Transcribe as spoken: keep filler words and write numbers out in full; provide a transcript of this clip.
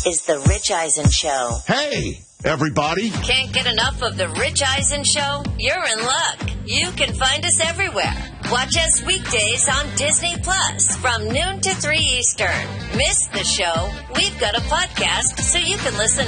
is The Rich Eisen Show. Hey, everybody. Can't get enough of The Rich Eisen Show? You're in luck. You can find us everywhere. Watch us weekdays on Disney Plus from noon to three Eastern. Miss the show? We've got a podcast so you can listen